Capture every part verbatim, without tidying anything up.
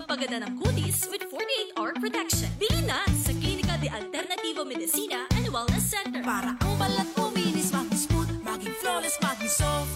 pampaganda ng kutis with forty-eight hour protection. Bili na sa Klinika de Alternativo Medicina and Wellness Center. Para ang balat mo minis, maging smooth, maging flawless, maging soft.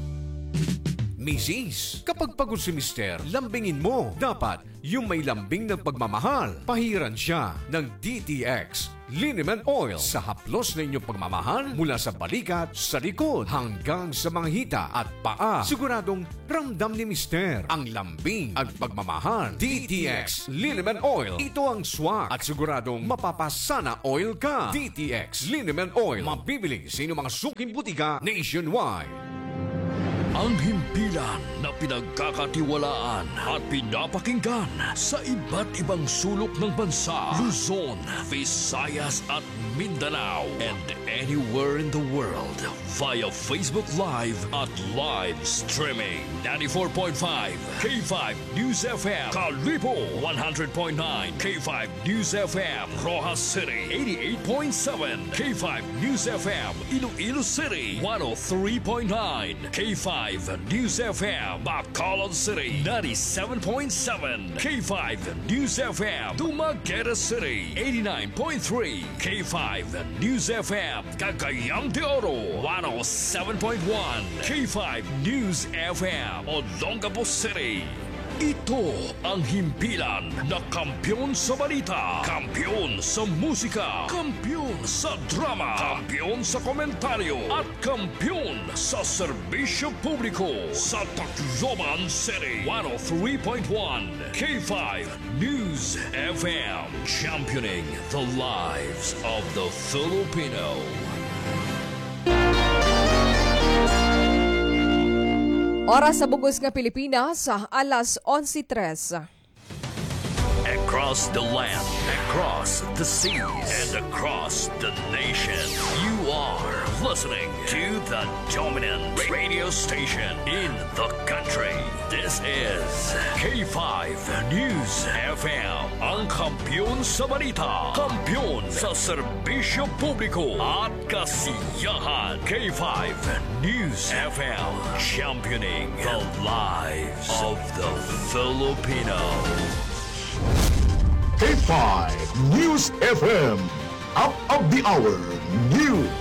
Missis, kapag pagod si Mister, lambingin mo. Dapat yung may lambing ng pagmamahal. Pahiran siya ng D T X Liniment Oil sa haplos na inyong pagmamahal mula sa balikat, sa likod, hanggang sa mga hita at paa. Siguradong ramdam ni Mister ang lambing at pagmamahal. D T X Liniment Oil. Ito ang swak at siguradong mapapasana oil ka. D T X Liniment Oil. Mabibili sa inyong mga suking butika nationwide. Ang himpilan na pinagkakatiwalaan at pinapakinggan sa iba't ibang sulok ng bansa, Luzon, Visayas at Mindanao, and anywhere in the world via Facebook Live at live streaming. ninety-four point five K five News F M, Kalibo, one hundred point nine K five News F M, Rojas City, eighty-eight point seven K five News F M, Iloilo City, one oh three point nine K five News F M, Bacolod City, ninety-seven point seven K five News F M, Dumaguete City, eighty-nine point three K five News F M, Cagayan de Oro, one oh seven point one K five News F M, Olongapo City. Ito ang himpilan na kampiyon sa balita, kampiyon sa musika, kampiyon sa drama, kampiyon sa komentaryo, at kampiyon sa serbisyo publiko sa Tacloban City. one oh three point one K five News F M, championing the lives of the Filipino. Oras sa bugos nga Pilipinas, alas onse tres. Across the land, across the seas, and across the nation, you are listening to the dominant radio station in the country. This is K five News F M, ang kampiyon sa balita, kampiyon sa serbisyo publiko at kasiyahan. K five News F M, championing the lives of the Filipino. K five News F M, up of the hour news.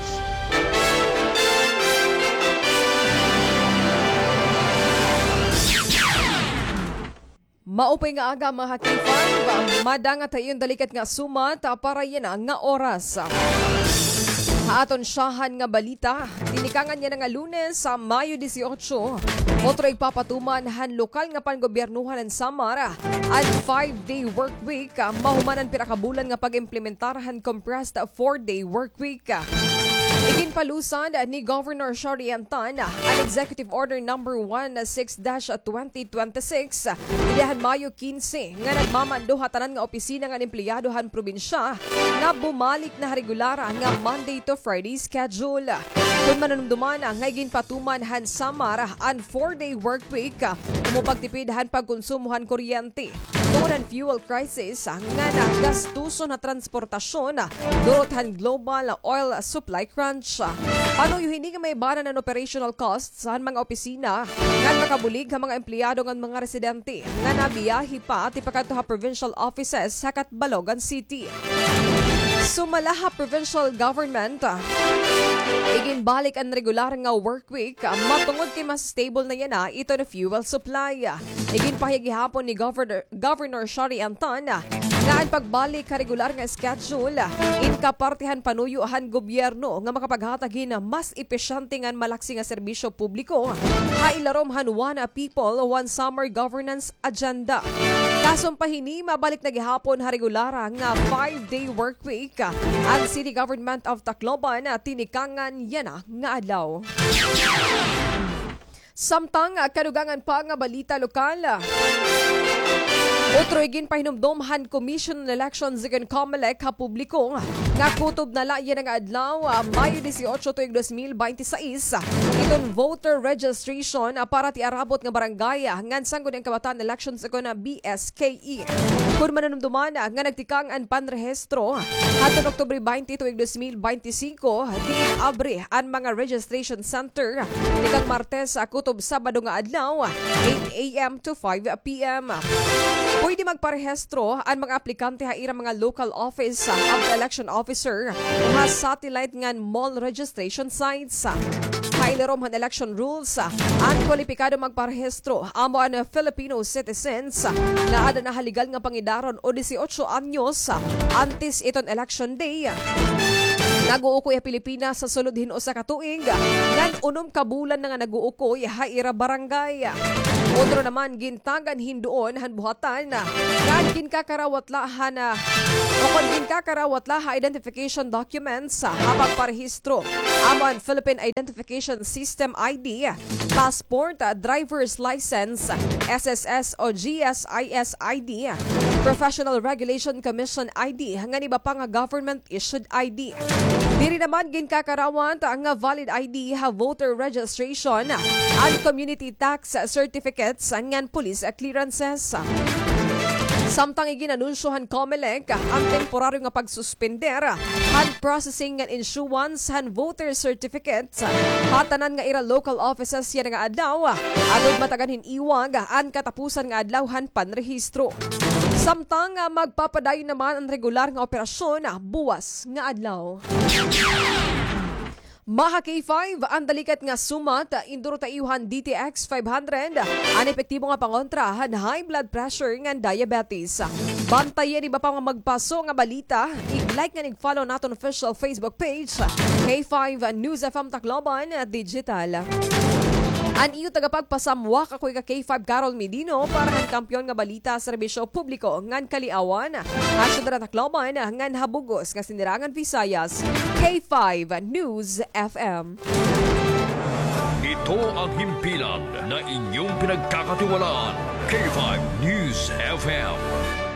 Maupay nga aga mga K five, madanga tayon dalikat nga sumat para yan nga oras. Haaton siyahan nga balita, tinikangan niya nga Lunes sa Mayo eighteen. Otro igpapatuman han lokal nga panggobyernuhan ng Samara at five-day work week, mahumanan pirakabulan nga pag-implementarhan compressed four-day work week. Iginpalusan ni Governor Shari Antan ang Executive Order number one six dash twenty twenty-six ilahan Mayo fifteen nga nagmamando hatanan nga opisina nga empleyado han probinsya nga bumalik na regular nga Monday to Friday schedule. Kung mananumduman nga iginpatuman han Samara ang four-day work week, umupagtipid han pagkonsumuhan kuryente. Tungod fuel crisis nga nagastuso na transportasyon durot han global oil supply crunch. Ano yung hindi nga may bana ng operational costs sa mga opisina nga nakabulig ang mga empleyado ng mga residente nga nabiyahi pa at ipakatuha provincial offices sa Catbalogan City. Sumalaha provincial government, iginbalik ang regular nga work week, matungod kay mas stable na yan na ito na fuel supply. Iginpahigi hapon ni Governor, Governor Shari Antan nga ang pagbalik ka regular nga schedule, inkapartihan panuyuhan gobyerno nga makapaghatagin na mas epesyente nga malaksi nga serbisyo publiko, hailarom han one people, one summer governance agenda. Kasong pahini, mabalik na gihapon ha regular nga five-day work week ang City Government of Tacloban at tinikangan yan nga adlaw. Samtang kadugangan pa nga balita lokal, otro igin pahinumdumhan Commission on Elections ikan COMELEC ha publiko nga kutob na la yan nga adlaw Mayo eighteen tuig twenty twenty-six itong voter registration para ti arabot nga barangay ngan sanggol ang kabataan elections ako na B S K E. Kung mananumduman nga nagtikang ang panrehistro hatong Oktubre twenty tuig twenty twenty-five di abre ang mga registration center nikang Martes kutob Sabado nga adlaw eight a m to five p m Pwede Pwede magparehistro ang mga aplikante haira mga local office of the election officer nga satellite ngan mall registration sites. Kailerom han election rules ang kwalipikado magparehistro amo ang Filipino citizens na ada na haligal nga pangidaron o eighteen anyos antes iton election day. Naguukoy ang Pilipinas sa sulod hinuo sa katuig ngan unom ka bulan na nga naguukoy haira barangay. Otro naman gintagan hinduon han buhatan kan ginkakarawat lahan o kon ginkakarawat laha identification documents habang parehistro amo ang Philippine Identification System I D, passport, driver's license, S S S o G S I S I D, Professional Regulation Commission I D, hanggang iba pa nga government-issued I D. Diri naman ginkakarawat ang valid I D ha voter registration and community tax certificates ngan police clearances. Samtang iginanunsyohan COMELEC ang temporaryo nga pagsuspender han processing and issuance han voter certificates hatanan nga ira local offices yan nga adlaw agud matagan hiniwag ang katapusan nga adlaw han panrehistro. Samtang magpapadayon naman ang regular nga operasyon buwas nga adlaw. Maha K five, ang dalikat nga sumat, induro taiyuhan D T X five hundred, ang epektibo nga pangontra, han high blood pressure nga diabetes. Bantayan iba pa nga magpaso nga balita, i-like nga nag-follow naton official Facebook page, K five News F M Tacloban Digital. An iyo tagapagpasamwak ako'y ka K five Carol Medino para ng kampiyon nga balita sa serbisyo publiko ngan kaliawan. At sa Tacloban ngan habugos nga sinirangan Visayas, K five News F M. Ito ang himpilan na inyong pinagkakatiwalaan. K five News F M.